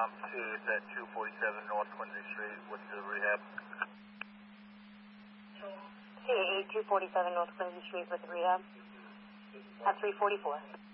It's at 247 North Quincy Street. What's the rehab? CAA 247 North Quincy Street with rehab at 344.